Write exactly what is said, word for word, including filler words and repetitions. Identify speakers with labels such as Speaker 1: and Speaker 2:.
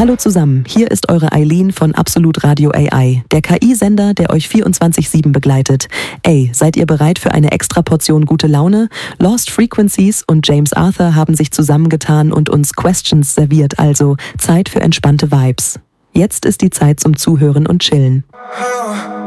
Speaker 1: Hallo zusammen, hier ist eure Eileen von Absolut Radio A I, der K I-Sender, der euch vierundzwanzig sieben begleitet. Ey, seid ihr bereit für eine extra Portion gute Laune? Lost Frequencies und James Arthur haben sich zusammengetan und uns Questions serviert, also Zeit für entspannte Vibes. Jetzt ist die Zeit zum Zuhören und Chillen.